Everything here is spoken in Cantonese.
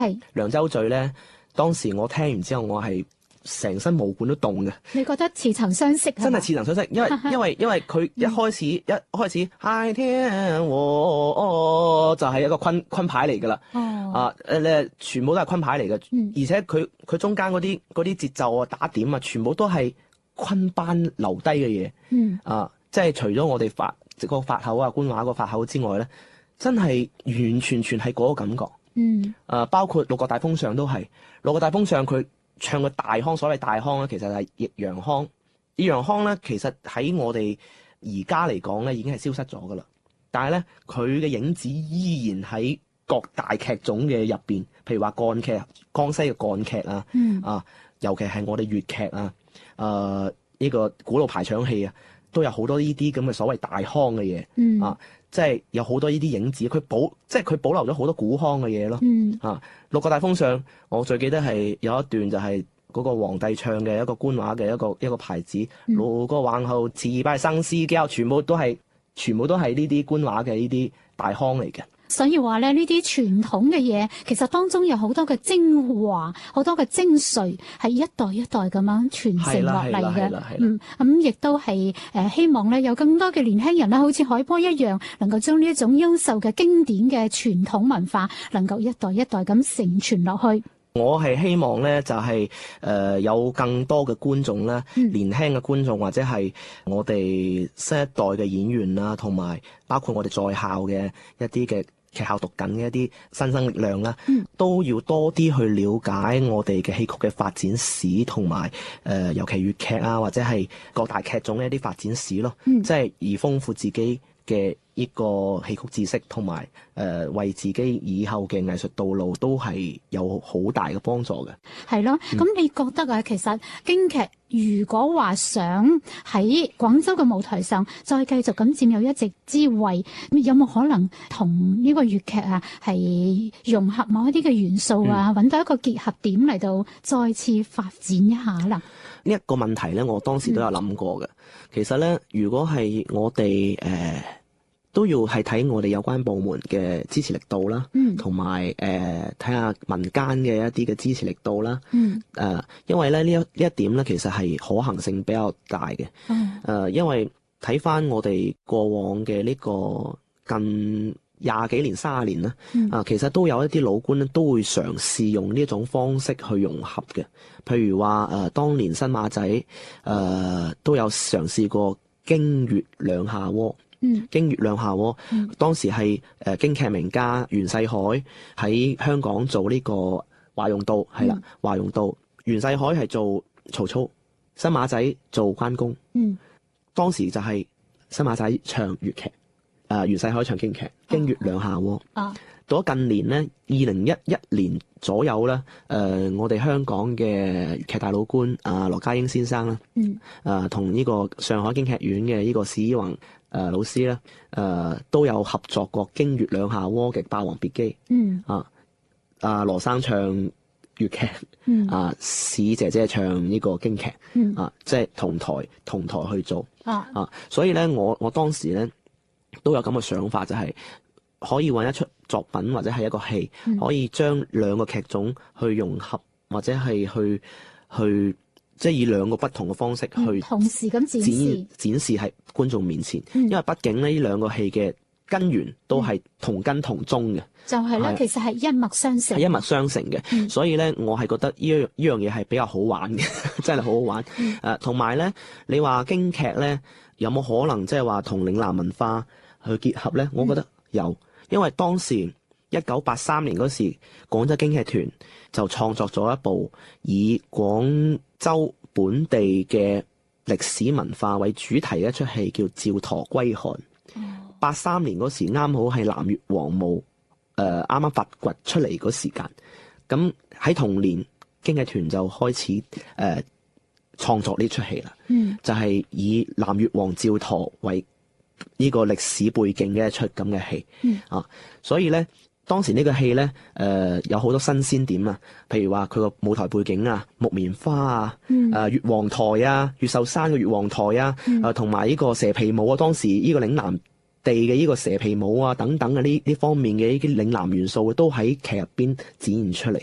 係涼州嘴咧，當時我聽完之後，我係成身毛管都凍嘅。 你覺得似曾相識？ 真係似曾相識，因為佢一開始嗨天我就係一個昆牌嚟㗎啦。全部都係昆牌嚟嘅，而且佢中間嗰啲節奏啊、打點啊，全部都係昆班留低嘅嘢。即係除咗我哋個發口啊、官話個發口之外咧，真係完全係嗰個感覺。包括六國大封相都係，六國大封相佢唱嘅大腔，所謂大腔咧，其實係抑揚腔。抑揚腔咧，其實喺我哋而家嚟講咧，已經係消失咗噶啦。但係咧，佢嘅影子依然喺各大劇種嘅入邊，譬如話贛劇、江西嘅贛劇啊，尤其係我哋粵劇啊，呢個古老排場戲啊，都有好多呢啲咁嘅所謂大腔嘅嘢。即係有好多呢啲影子，佢保留咗好多古腔嘅嘢咯。六國大封相，我最記得係有一段就係嗰個皇帝唱嘅一個官話嘅一個牌子，六國皇后辭拜生死交，全部都係呢啲官話嘅呢啲大腔嚟嘅。 所以話咧，呢啲傳統嘅嘢，其實當中有好多嘅精華，好多嘅精髓，係一代一代咁樣傳承落嚟嘅。咁亦都係希望咧，有更多嘅年輕人咧，好似海波一樣，能夠將呢一種優秀嘅經典嘅傳統文化，能夠一代一代咁承傳落去。 我係希望咧，就係有更多嘅觀眾咧，年輕嘅觀眾或者係我哋新一代嘅演員啦，同埋包括我哋在校嘅一啲嘅劇校讀緊嘅一啲新生力量啦，都要多啲去了解我哋嘅戲曲嘅發展史，同埋尤其粵劇啊，或者係各大劇種嘅一啲發展史咯，即係而豐富自己嘅呢個戲曲知識，同埋為自己以後嘅藝術道路都係有好大嘅幫助嘅。 係咯，咁你覺得啊，其實京劇如果話想喺廣州嘅舞台上再繼續咁佔有一席之位，有冇可能同呢個粵劇啊係融合某一啲嘅元素啊，揾到一個結合點嚟到再次發展一下啦？ 呢一個問題咧，我當時都有諗過嘅。其實咧，如果係我哋都要係睇我哋有關部門嘅支持力度啦，同埋睇下民間嘅一啲嘅支持力度啦。因為咧呢一點咧，其實係可行性比較大嘅。因為睇翻我哋過往嘅呢個近20幾年、30年啦，其實都有一啲老倌咧都會嘗試用呢一種方式去融合嘅。譬如話當年新馬仔都有嘗試過京粵兩下窩。京粵兩下窩，當時係京劇名家袁世凱喺香港做呢個華容道，係啦，華容道。袁世凱係做曹操，新馬仔做關公。當時就係新馬仔唱粵劇，袁世凱唱京劇，京粵兩下窩。到咗近年咧，2011年左右咧，我哋香港嘅粵劇大老倌羅家英先生啦，同呢個上海京劇院嘅呢個史依宏老師咧，都有合作過京粵兩下窩嘅《霸王別姬》。羅生唱粵劇，史姐姐唱呢個京劇，即係同台去做。所以咧，我當時咧都有咁嘅想法，就係可以揾一出作品或者係一個戲，可以將兩個劇種去融合，或者係去即係以兩個不同嘅方式去同時咁展示喺觀眾面前。因為畢竟呢兩個戲嘅根源都係同根同宗嘅， 就係咧，其實係一脈相承， 係一脈相承嘅。所以咧，我係覺得呢樣嘢係比較好玩嘅，真係好好玩。同埋咧，你話京劇咧有冇可能即係話同嶺南文化去結合咧？我覺得有。因為當時1983年嗰時，廣州京劇團就創作咗一部以廣州本地嘅歷史文化為主題嘅一出戲，叫《趙佗歸漢》。83年嗰時啱好係南越王墓啱啱發掘出嚟嗰時間，咁喺同年京劇團就開始創作呢出戲啦。就係以南越王趙佗為呢個歷史背景嘅一出咁嘅戲。所以咧當時呢個戲咧有好多新鮮點啊，譬如話佢個舞台背景啊，木棉花啊，越王台啊，越秀山嘅越王台啊，同埋呢個蛇皮舞啊，當時呢個嶺南地嘅呢個蛇皮舞啊等等嘅呢方面嘅呢啲嶺南元素都喺劇入邊展現出嚟。